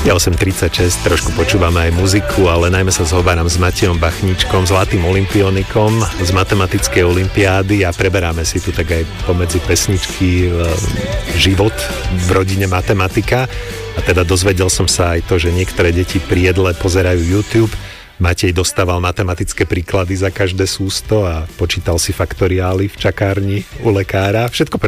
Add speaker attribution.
Speaker 1: Je 8:36, trošku počúvame aj muziku, ale najmä sa zhováram s Matejom Bachničkom, zlatým olympionikom z matematickej olympiády a preberáme si tu tak aj pomedzi pesničky život v rodine matematika. A teda dozvedel som sa aj to, že niektoré deti pri jedle pozerajú YouTube. Matej dostával matematické príklady za každé sústo a počítal si faktoriály v čakárni u lekára. Všetko